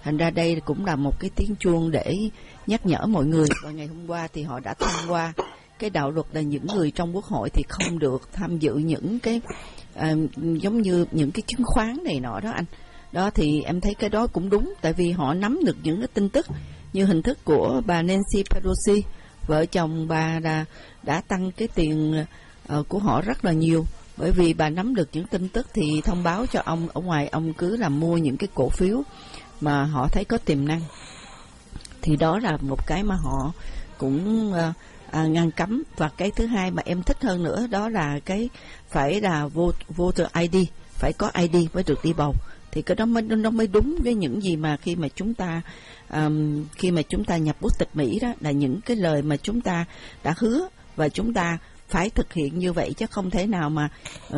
Thành ra đây cũng là một cái tiếng chuông để nhắc nhở mọi người. Và ngày hôm qua thì họ đã thông qua cái đạo luật là những người trong Quốc hội thì không được tham dự những cái giống như những cái chứng khoán này nọ đó anh. Đó thì em thấy cái đó cũng đúng, tại vì họ nắm được những cái tin tức như hình thức của bà Nancy Pelosi, vợ chồng bà đã tăng cái tiền của họ rất là nhiều, bởi vì bà nắm được những tin tức thì thông báo cho ông ở ngoài, ông cứ là mua những cái cổ phiếu mà họ thấy có tiềm năng. Thì đó là một cái mà họ cũng ngăn cấm. Và cái thứ hai mà em thích hơn nữa đó là cái phải là voter ID, phải có ID mới được đi bầu. Thì cái đó nó mới đúng với những gì mà khi mà chúng ta nhập quốc tịch Mỹ đó, là những cái lời mà chúng ta đã hứa và chúng ta phải thực hiện như vậy, chứ không thể nào mà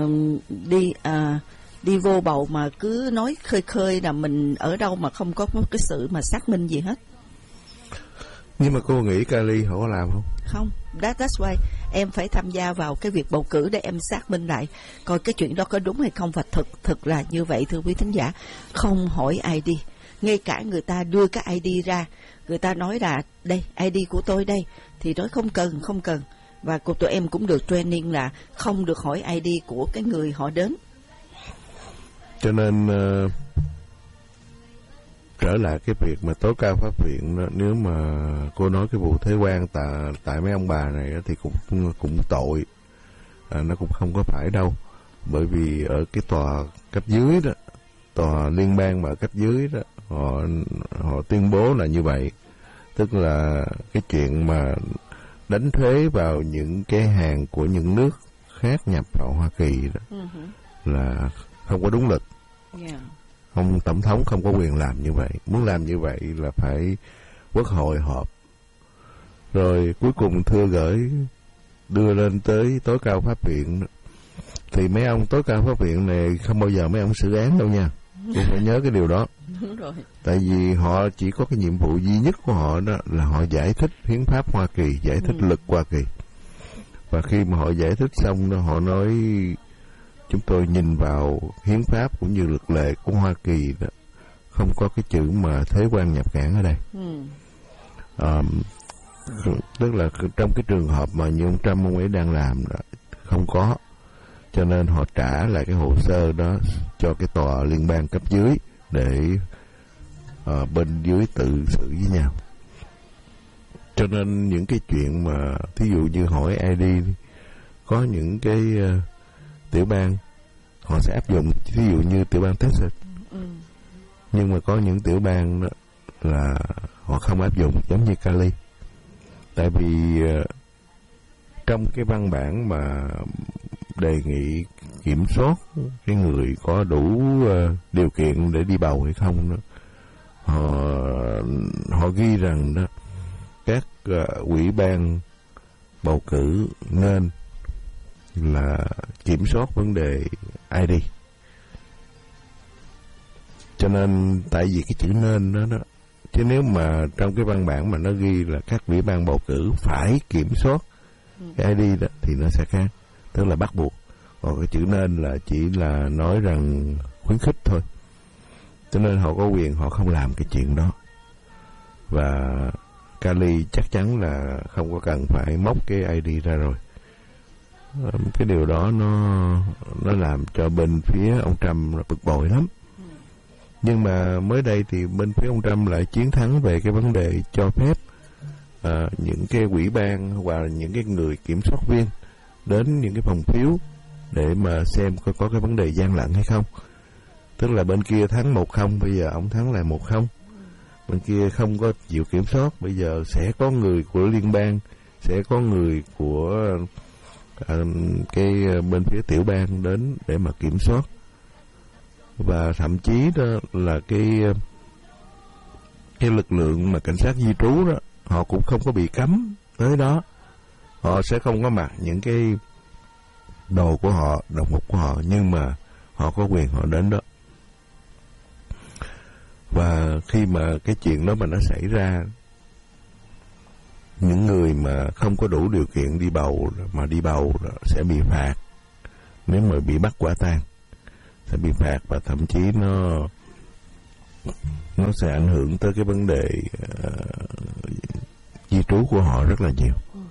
đi vô bầu mà cứ nói khơi khơi là mình ở đâu mà không có một cái sự mà xác minh gì hết. Nhưng mà cô nghĩ Cali họ có làm không? Không, that's why em phải tham gia vào cái việc bầu cử để em xác minh lại coi cái chuyện đó có đúng hay không. Và thực là như vậy thưa quý thính giả, không hỏi ID. Ngay cả người ta đưa cái ID ra, người ta nói là đây ID của tôi đây, thì nói không cần. Và tụi em cũng được training là không được hỏi ID của cái người họ đến. Cho nên trở lại cái việc mà tối cao pháp viện đó, nếu mà cô nói cái vụ thế quan tại mấy ông bà này đó, thì cũng tội, nó cũng không có phải đâu, bởi vì ở cái tòa cấp dưới đó, tòa liên bang mà cấp dưới đó, họ tuyên bố là như vậy, tức là cái chuyện mà đánh thuế vào những cái hàng của những nước khác nhập vào Hoa Kỳ đó là không có đúng lịch. Ông tổng thống không có quyền làm như vậy. Muốn làm như vậy là phải quốc hội họp, rồi cuối cùng thưa gửi đưa lên tới tối cao pháp viện. Thì mấy ông tối cao pháp viện này không bao giờ mấy ông xử án đâu nha. Cô phải nhớ cái điều đó. Đúng rồi. Tại vì họ chỉ có cái nhiệm vụ duy nhất của họ đó là họ giải thích hiến pháp Hoa Kỳ, giải thích luật Hoa Kỳ. Và khi mà họ giải thích xong đó, họ nói chúng tôi nhìn vào hiến pháp cũng như luật lệ của Hoa Kỳ đó, không có cái chữ mà thuế quan nhập cảng ở đây. Tức là trong cái trường hợp mà như ông Trump ông ấy đang làm đó, không có. Cho nên họ trả lại cái hồ sơ đó cho cái tòa liên bang cấp dưới để bên dưới tự xử với nhau. Cho nên những cái chuyện mà thí dụ như hỏi ID, có những cái tiểu bang họ sẽ áp dụng, ví dụ như tiểu bang Texas. Nhưng mà có những tiểu bang đó là họ không áp dụng, giống như Cali. Tại vì trong cái văn bản mà đề nghị kiểm soát cái người có đủ điều kiện để đi bầu hay không đó, họ ghi rằng đó các ủy ban bầu cử nên là kiểm soát vấn đề ID. Cho nên tại vì cái chữ nên đó, chứ nếu mà trong cái văn bản mà nó ghi là các ủy ban bầu cử phải kiểm soát cái ID đó thì nó sẽ khác, tức là bắt buộc. Còn cái chữ nên là chỉ là nói rằng khuyến khích thôi. Cho nên họ có quyền họ không làm cái chuyện đó. Và Cali chắc chắn là không có cần phải móc cái ID ra rồi. Cái điều đó nó làm cho bên phía ông Trump bực bội lắm. Nhưng mà mới đây thì bên phía ông Trump lại chiến thắng về cái vấn đề cho phép những cái ủy ban và những cái người kiểm soát viên đến những cái phòng phiếu để mà xem có cái vấn đề gian lận hay không. Tức là bên kia thắng 1-0, bây giờ ông thắng lại 1-0. Bên kia không có chịu kiểm soát, bây giờ sẽ có người của liên bang, sẽ có người của cái bên phía tiểu bang đến để mà kiểm soát. Và thậm chí đó là cái lực lượng mà cảnh sát di trú đó, họ cũng không có bị cấm tới đó. Họ sẽ không có mặc những cái đồ của họ, đồng phục của họ, nhưng mà họ có quyền họ đến đó. Và khi mà cái chuyện đó mà nó xảy ra, những người mà không có đủ điều kiện đi bầu mà đi bầu sẽ bị phạt. Nếu mà bị bắt quả tang sẽ bị phạt, và thậm chí nó sẽ ảnh hưởng tới cái vấn đề di trú của họ rất là nhiều.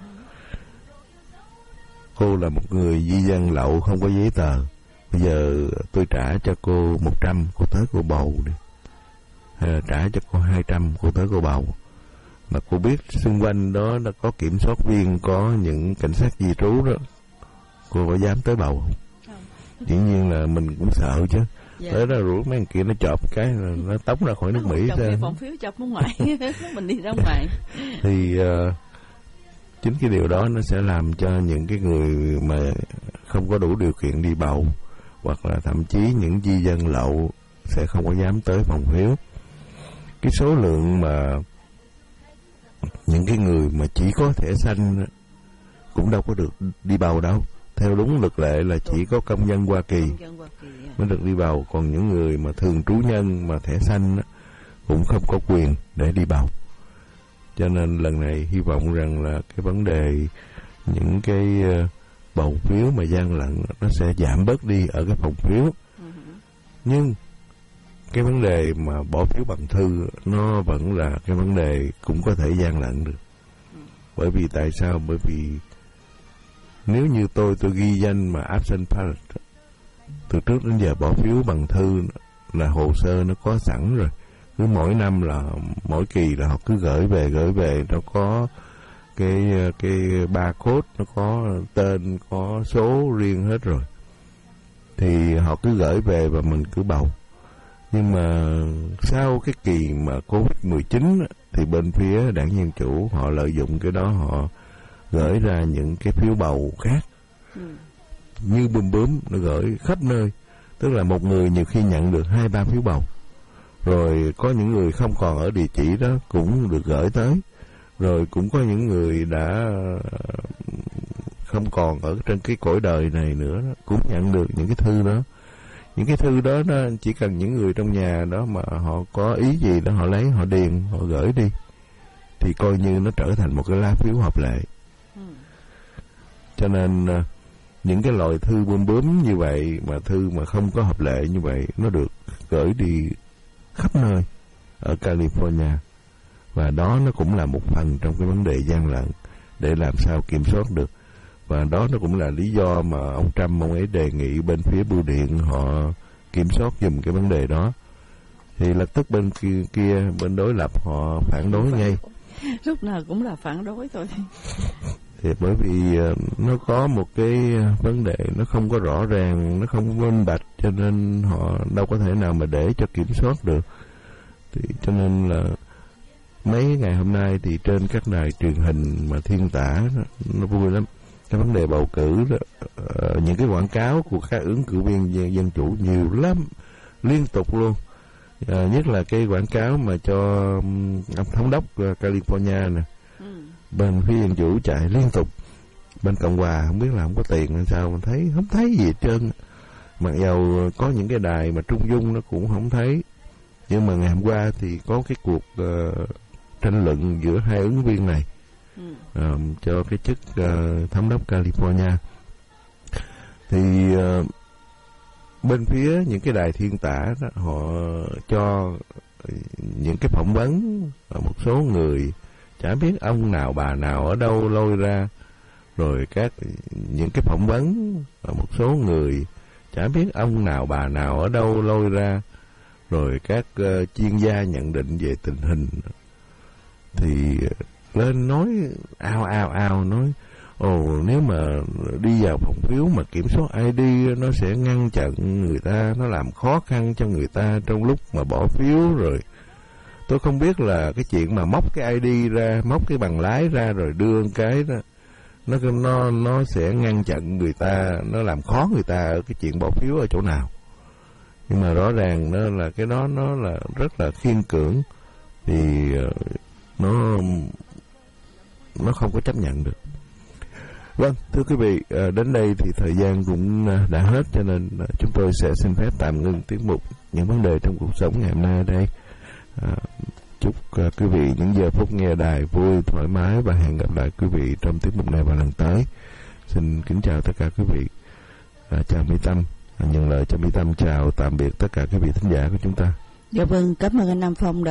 Cô là một người di dân lậu không có giấy tờ. Bây giờ tôi trả cho cô 100, cô tới cô bầu đi. Hay là trả cho cô 200, cô tới cô bầu. Mà cô biết xung quanh đó nó có kiểm soát viên, có những cảnh sát di trú đó, cô có dám tới bầu không? Dĩ nhiên là mình cũng sợ chứ. Tới đó rủ mấy thằng kia nó chộp cái là nó tống ra khỏi nước Mỹ ra. Phòng phiếu chọc ở ngoài, mình đi ra ngoài. Thì chính cái điều đó nó sẽ làm cho những cái người mà không có đủ điều kiện đi bầu, hoặc là thậm chí những di dân lậu sẽ không có dám tới phòng phiếu. Cái số lượng mà những cái người mà chỉ có thẻ xanh cũng đâu có được đi bầu đâu. Theo đúng luật lệ là chỉ có công dân Hoa Kỳ mới được đi bầu, còn những người mà thường trú nhân mà thẻ xanh cũng không có quyền để đi bầu. Cho nên lần này hy vọng rằng là cái vấn đề những cái bầu phiếu mà gian lận nó sẽ giảm bớt đi ở cái phòng phiếu. Nhưng cái vấn đề mà bỏ phiếu bằng thư nó vẫn là cái vấn đề cũng có thể gian lận được. Bởi vì tại sao? Bởi vì nếu như tôi ghi danh mà absent ballot, từ trước đến giờ bỏ phiếu bằng thư là hồ sơ nó có sẵn rồi. Cứ mỗi năm là mỗi kỳ là họ cứ gửi về, nó có cái barcode, nó có tên, có số riêng hết rồi. Thì họ cứ gửi về và mình cứ bầu. Nhưng mà sau cái kỳ mà Covid-19 thì bên phía đảng Dân Chủ họ lợi dụng cái đó, họ gửi ra những cái phiếu bầu khác như bướm nó gửi khắp nơi. Tức là một người nhiều khi nhận được 2-3 phiếu bầu. Rồi có những người không còn ở địa chỉ đó cũng được gửi tới. Rồi cũng có những người đã không còn ở trên cái cõi đời này nữa đó, cũng nhận được những cái thư đó. Những cái thư đó nó chỉ cần những người trong nhà đó mà họ có ý gì đó họ lấy, họ điền, họ gửi đi, thì coi như nó trở thành một cái lá phiếu hợp lệ. Cho nên những cái loại thư bướm như vậy, mà thư mà không có hợp lệ như vậy, nó được gửi đi khắp nơi ở California. Và đó nó cũng là một phần trong cái vấn đề gian lận để làm sao kiểm soát được. Và đó nó cũng là lý do mà ông Trump ông ấy đề nghị bên phía bưu điện họ kiểm soát giùm cái vấn đề đó. Thì lập tức bên kia bên đối lập họ phản đối ngay. Lúc nào cũng là phản đối thôi. Thì bởi vì nó có một cái vấn đề nó không có rõ ràng, nó không có minh bạch, cho nên họ đâu có thể nào mà để cho kiểm soát được. Thì cho nên là mấy ngày hôm nay thì trên các đài truyền hình mà thiên tả nó vui lắm. Cái vấn đề bầu cử đó, những cái quảng cáo của các ứng cử viên dân chủ nhiều lắm, liên tục luôn. Nhất là cái quảng cáo mà cho ông thống đốc California nè, bên phía dân chủ chạy liên tục. Bên Cộng hòa không biết là không có tiền hay sao, mình thấy không thấy gì hết trơn. Mặc dầu có những cái đài mà trung dung nó cũng không thấy. Nhưng mà ngày hôm qua thì có cái cuộc tranh luận giữa hai ứng viên này cho cái chức thống đốc California. Thì bên phía những cái đài thiên tả đó, họ cho những cái phỏng vấn một số người chả biết ông nào bà nào ở đâu lôi ra, rồi những cái phỏng vấn một số người chả biết ông nào bà nào ở đâu lôi ra, rồi các chuyên gia nhận định về tình hình thì lên nói ao nói nếu mà đi vào phòng phiếu mà kiểm soát ID nó sẽ ngăn chặn người ta, nó làm khó khăn cho người ta trong lúc mà bỏ phiếu. Rồi tôi không biết là cái chuyện mà móc cái ID ra, móc cái bằng lái ra rồi đưa cái đó nó sẽ ngăn chặn người ta, nó làm khó người ta ở cái chuyện bỏ phiếu ở chỗ nào. Nhưng mà rõ ràng nó là cái đó nó là rất là khiên cưỡng, thì nó không có chấp nhận được. Vâng, thưa quý vị, đến đây thì thời gian cũng đã hết, cho nên chúng tôi sẽ xin phép tạm ngưng tiết mục những vấn đề trong cuộc sống ngày hôm nay ở đây. Chúc quý vị những giờ phút nghe đài vui, thoải mái, và hẹn gặp lại quý vị trong tiết mục này vào lần tới. Xin kính chào tất cả quý vị. Chào Mỹ Tâm, nhận lời cho Mỹ Tâm chào tạm biệt tất cả quý vị thính giả của chúng ta. Dạ vâng, cảm ơn anh Nam Phong đã